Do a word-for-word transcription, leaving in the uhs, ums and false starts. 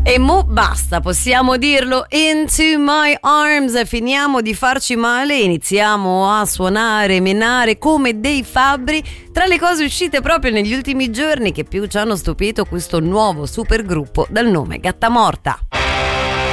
E mo basta, possiamo dirlo, Into My Arms, finiamo di farci male, iniziamo a suonare, menare come dei fabbri. Tra le cose uscite proprio negli ultimi giorni che più ci hanno stupito, questo nuovo supergruppo dal nome Gattamorta.